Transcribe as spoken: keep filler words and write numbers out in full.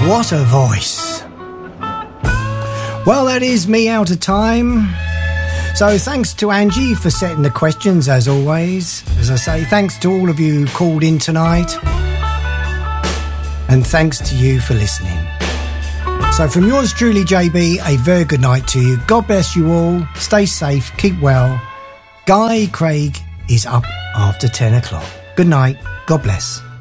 What a voice. Well, that is me out of time. So thanks to Angie for setting the questions as always. As I say, thanks to all of you who called in tonight. And thanks to you for listening. So from yours truly, J B, a very good night to you. God bless you all. Stay safe. Keep well. Guy Craig is up after ten o'clock. Good night. God bless.